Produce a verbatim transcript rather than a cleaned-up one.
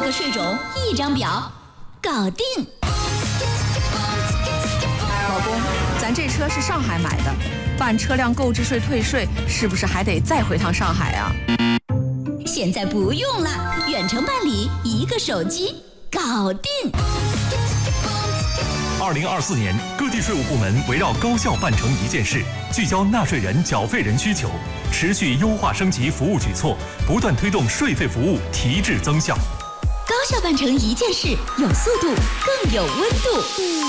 个税种，一张表，搞定。 老公，咱这车是上海买的，办车辆购置税退税，是不是还得再回趟上海啊？ 现在不用了，远程办理，一个手机搞定。 二零二四年，各地税务部门围绕高效办成一件事，聚焦纳税人、缴费人需求，持续优化升级服务举措，不断推动税费服务提质增效。 高效办成一件事，有速度，更有温度。